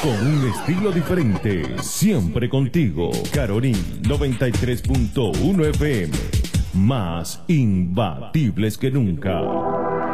con un estilo diferente, siempre contigo. Caroní 93.1 FM, más imbatibles que nunca.